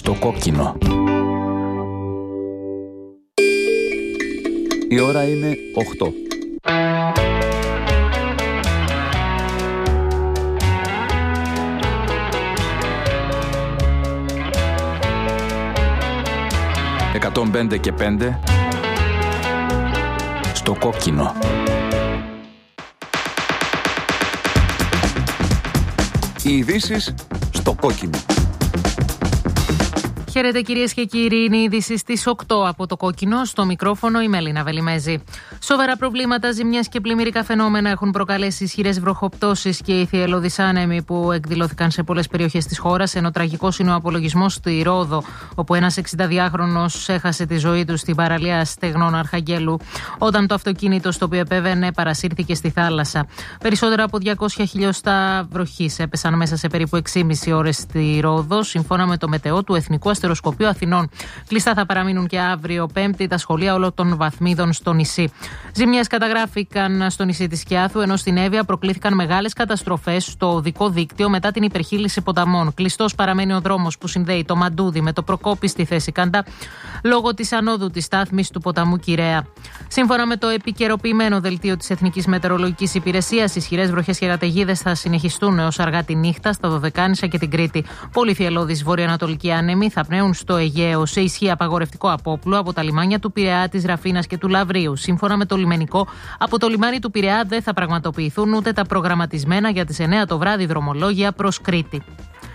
στο κόκκινο. Η ώρα είναι 8. «105 και 5» στο κόκκινο. Οι ειδήσεις στο κόκκινο. Χαίρετε κυρίες και κύριοι, είναι η είδηση στις 8 από το κόκκινο. Στο μικρόφωνο η Μελίνα Βελιμέζη. Σοβαρά προβλήματα, ζημιές και πλημμυρικά φαινόμενα έχουν προκαλέσει ισχυρές βροχοπτώσεις και οι θυελλώδεις άνεμοι που εκδηλώθηκαν σε πολλές περιοχές της χώρας. Ενώ τραγικός είναι ο απολογισμός στη Ρόδο, όπου ένας 62χρονος έχασε τη ζωή του στην παραλία Στεγνών Αρχαγγέλου, όταν το αυτοκίνητο στο οποίο επέβαινε παρασύρθηκε στη θάλασσα. Περισσότερα από 200 χιλιοστά βροχής έπεσαν μέσα σε περίπου 6,5 ώρες στη Ρόδο, σύμφωνα με το μετεό του Εθνικού Αστεροσκοπείου Αθηνών. Κλειστά θα παραμείνουν και αύριο Πέμπτη τα σχολεία όλων των βαθμίδων στο νησί. Ζημιές καταγράφηκαν στο νησί της Κιάθου, ενώ στην Εύβοια προκλήθηκαν μεγάλες καταστροφές στο οδικό δίκτυο μετά την υπερχείληση ποταμών. Κλειστός παραμένει ο δρόμος που συνδέει το Μαντούδι με το Προκόπη στη θέση Καντά, λόγω της ανόδου της στάθμης του ποταμού Κυραία. Σύμφωνα με το επικαιροποιημένο δελτίο της Εθνικής Μετεωρολογικής Υπηρεσίας, ισχυρές βροχές και καταιγίδες θα συνεχιστούν έως αργά τη νύχτα στα Δωδεκάνησα και την Κρήτη. Πολύ θυελλώδεις βορειοανατολικοί άνεμοι θα πνέουν στο Αιγαίο σε ισχύ απαγορευτικό απόπλου από τα λιμάνια του Πειραιά, της Ραφίνας και του Λαβρίου. Σύμφωνα με το λιμενικό, από το λιμάνι του Πειραιά δεν θα πραγματοποιηθούν ούτε τα προγραμματισμένα για τις 9 το βράδυ δρομολόγια προς Κρήτη.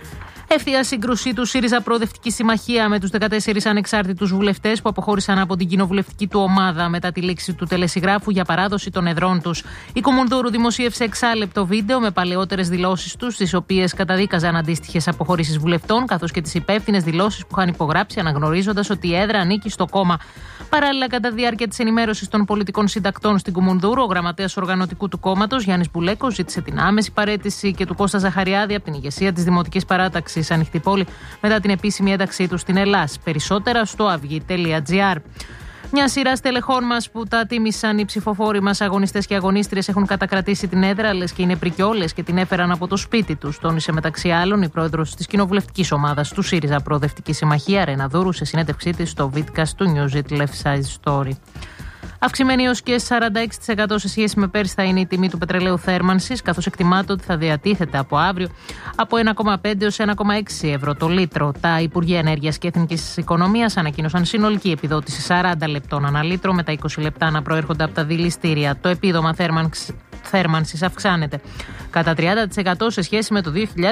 Ευθεία σύγκρουση του ΣΥΡΙΖΑ Προοδευτική Συμμαχία με τους 14 ανεξάρτητους βουλευτές που αποχώρησαν από την κοινοβουλευτική του ομάδα μετά τη λήξη του τελεσυγράφου για παράδοση των εδρών τους. Η Κουμουνδούρου δημοσίευσε εξάλεπτο βίντεο με παλαιότερες δηλώσεις τους, στις οποίες καταδίκαζαν αντίστοιχες αποχωρήσεις βουλευτών, καθώς και τις υπεύθυνες δηλώσεις που είχαν υπογράψει, αναγνωρίζοντας ότι η έδρα ανήκει στο κόμμα. Παράλληλα, κατά τη διάρκεια της ενημέρωσης των πολιτικών συντακτών στην Κουμουνδούρου, ο γραμματέας οργανωτικού του κόμματος, Γιάννης Μπουλέκος, ζήτησε την άμεση παραίτηση και του Κώστα Ζαχαριάδη από την ηγεσία της Δημοτικής Παράταξης Ανοιχτή Πόλη μετά την επίσημη ένταξή του στην Ελλάς. Περισσότερα στο αυγή.gr. Μια σειρά στελεχών μας που τα τίμησαν οι ψηφοφόροι μας, αγωνιστές και αγωνίστριες, έχουν κατακρατήσει την έδρα, λες και είναι πρικιόλες και την έφεραν από το σπίτι τους, τόνισε μεταξύ άλλων η πρόεδρος της κοινοβουλευτικής ομάδας του ΣΥΡΙΖΑ Προοδευτική Συμμαχία, Ρένα Δούρου, σε συνέντευξή της στο vidcast του News It Left Side Story. Αυξημένη έως και 46% σε σχέση με πέρσι θα είναι η τιμή του πετρελαίου θέρμανσης, καθώς εκτιμάται ότι θα διατίθεται από αύριο από 1,5 έως 1,6 ευρώ το λίτρο. Τα Υπουργεία Ενέργειας και Εθνικής Οικονομίας ανακοίνωσαν συνολική επιδότηση 40 λεπτών ανά λίτρο, με τα 20 λεπτά να προέρχονται από τα δηληστήρια. Το επίδομα θέρμανσης αυξάνεται κατά 30% σε σχέση με το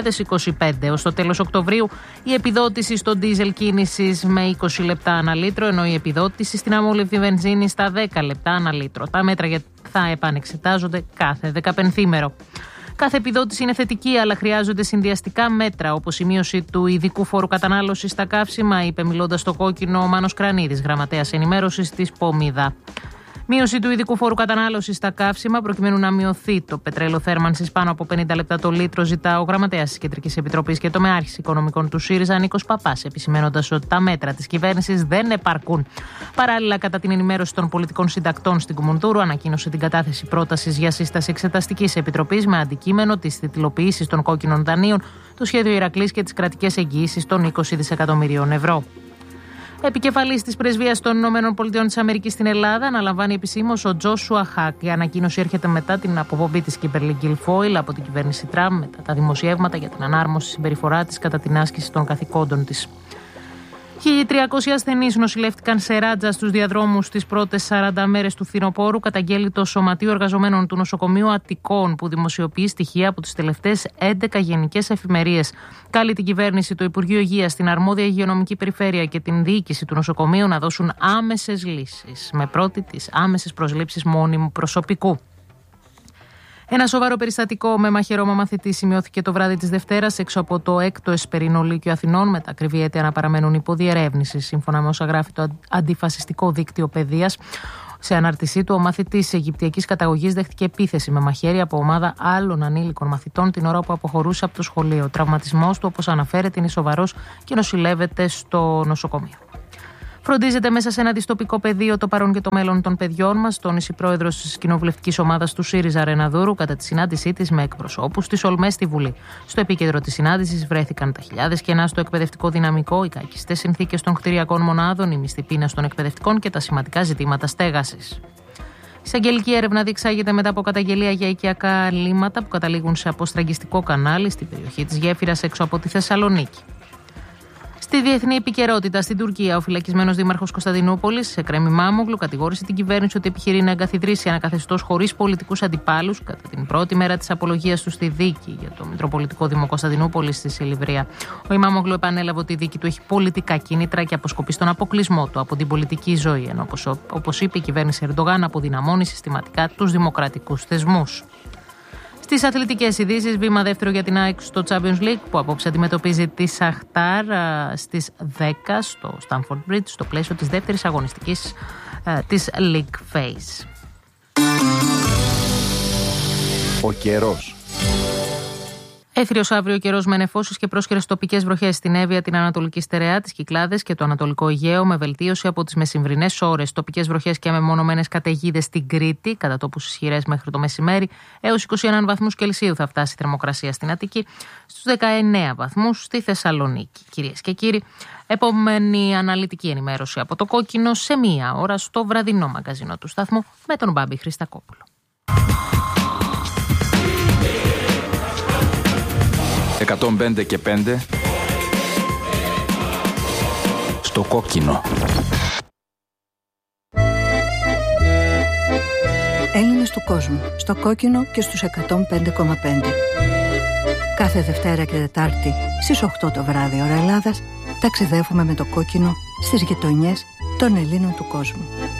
2025. Ως το τέλος Οκτωβρίου η επιδότηση στο ντίζελ κίνησης με 20 λεπτά ανά λίτρο, ενώ η επιδότηση στην αμόλυβδη βενζίνη στα 10 λεπτά ανά λίτρο. Τα μέτρα θα επανεξετάζονται κάθε 15ημερο. Κάθε επιδότηση είναι θετική, αλλά χρειάζονται συνδυαστικά μέτρα, όπως η μείωση του ειδικού φόρου κατανάλωσης στα καύσιμα, είπε μιλώντας στο κόκκινο ο Μάνος Κρανίδης, γραμματέας ενημέρωσης της ΠΟΜΙΔΑ. Μείωση του ειδικού φόρου κατανάλωσης στα καύσιμα, προκειμένου να μειωθεί το πετρέλαιο θέρμανσης πάνω από 50 λεπτά το λίτρο, ζητά ο γραμματέας της Κεντρικής Επιτροπής και τομεάρχης οικονομικών του ΣΥΡΙΖΑ, Νίκος Παπάς, επισημένοντας ότι τα μέτρα της κυβέρνησης δεν επαρκούν. Παράλληλα, κατά την ενημέρωση των πολιτικών συντακτών στην Κουμουνδούρου, ανακοίνωσε την κατάθεση πρότασης για σύσταση εξεταστικής επιτροπής με αντικείμενο τις τιτλοποιήσεις των κόκκινων δανείων, το σχέδιο Ηρακλής και τις κρατικές εγγυήσεις των 20 δισεκατομμυρίων ευρώ. Επικεφαλής της Πρεσβείας των ΗΠΑ στην Ελλάδα αναλαμβάνει επισήμως ο Τζόσουα Χακ. Η ανακοίνωση έρχεται μετά την αποπομπή της Κίμπερλι Γκιλφόιλ από την κυβέρνηση Τραμπ, μετά τα δημοσιεύματα για την ανάρμοση συμπεριφορά της κατά την άσκηση των καθηκόντων της. 1.300 ασθενείς νοσηλεύτηκαν σε ράτζα στους διαδρόμους τις πρώτες 40 μέρες του φθινοπόρου, καταγγέλει το Σωματείο Εργαζομένων του Νοσοκομείου Αττικών, που δημοσιοποιεί στοιχεία από τις τελευταίες 11 γενικές εφημερίες. Καλεί την κυβέρνηση, το Υπουργείο Υγείας, την αρμόδια υγειονομική περιφέρεια και την διοίκηση του νοσοκομείου να δώσουν άμεσες λύσεις, με πρώτη τις άμεσες προσλήψεις μόνιμου προσωπικού. Ένα σοβαρό περιστατικό με μαχαιρώμα μαθητή σημειώθηκε το βράδυ της Δευτέρας έξω από το 6ο Εσπερινό Λύκειο Αθηνών, με τα ακριβή αίτια να παραμένουν υποδιερεύνηση. Σύμφωνα με όσα γράφει το αντιφασιστικό δίκτυο παιδείας, σε ανάρτησή του, ο μαθητής Αιγυπτιακής καταγωγής δέχτηκε επίθεση με μαχαίρι από ομάδα άλλων ανήλικων μαθητών την ώρα που αποχωρούσε από το σχολείο. Ο τραυματισμός του, όπως αναφέρεται, είναι σοβαρός και νοσηλεύεται στο νοσοκομείο. Φροντίζεται μέσα σε ένα δυστοπικό πεδίο το παρόν και το μέλλον των παιδιών μας, τόνισε η πρόεδρος της κοινοβουλευτικής ομάδας του ΣΥΡΙΖΑ Ρεναδούρου κατά τη συνάντησή της με εκπροσώπους της ΟΛΜΕ στη Βουλή. Στο επίκεντρο της συνάντησης βρέθηκαν τα χιλιάδες κενά στο εκπαιδευτικό δυναμικό, οι κακιστές συνθήκες των κτηριακών μονάδων, η μισθή πείνας των εκπαιδευτικών και τα σημαντικά ζητήματα στέγασης. Η εισαγγελική έρευνα διεξάγεται μετά από καταγγελία για οικιακά λίμματα που καταλήγουν σε αποστραγγιστικό κανάλι στην περιοχή της Γέφυρας έξω από τη Θεσσαλονίκη. Στη διεθνή επικαιρότητα στην Τουρκία, ο φυλακισμένος δήμαρχος Κωνσταντινούπολης, Εκρέμ Ιμάμογλου, κατηγόρησε την κυβέρνηση ότι επιχειρεί να εγκαθιδρύσει ένα καθεστώς χωρίς πολιτικούς αντιπάλους κατά την πρώτη μέρα της απολογίας του στη δίκη για το Μητροπολιτικό Δήμο Κωνσταντινούπολης στη Σιλιβρία. Ο Ιμάμογλου επανέλαβε ότι η δίκη του έχει πολιτικά κίνητρα και αποσκοπεί στον αποκλεισμό του από την πολιτική ζωή, ενώ όπως είπε η κυβέρνηση Ερντογάν, αποδυναμώνει συστηματικά τους δημοκρατικούς θεσμούς. Στις αθλητικές ειδήσεις, βήμα δεύτερο για την ΑΕΚ στο Champions League που απόψε αντιμετωπίζει τη Σαχτάρ στις 10 στο Stamford Bridge στο πλαίσιο της δεύτερης αγωνιστικής της League Phase. Ο καιρός. Έθριος αύριο καιρός με νεφώσεις και πρόσχερες τοπικές βροχές στην Εύβοια, την Ανατολική Στερεά, τις Κυκλάδες και το Ανατολικό Αιγαίο, με βελτίωση από τις μεσημβρινές ώρες. Τοπικές βροχές και μεμονωμένες καταιγίδες στην Κρήτη, κατά τόπους ισχυρές μέχρι το μεσημέρι. Έως 21 βαθμούς Κελσίου θα φτάσει η θερμοκρασία στην Αττική, στους 19 βαθμούς στη Θεσσαλονίκη. Κυρίες και κύριοι, επόμενη αναλυτική ενημέρωση από το Κόκκινο σε 1 ώρα στο βραδινό μαγκαζίνο του σταθμού με τον Μπάμπη Χριστακόπουλο. 105 και 5 στο Κόκκινο. Έλληνες του κόσμου, στο Κόκκινο και στους 105,5. Κάθε Δευτέρα και Τετάρτη στις 8 το βράδυ ώρα Ελλάδας ταξιδεύουμε με το Κόκκινο στις γειτονιές των Ελλήνων του κόσμου.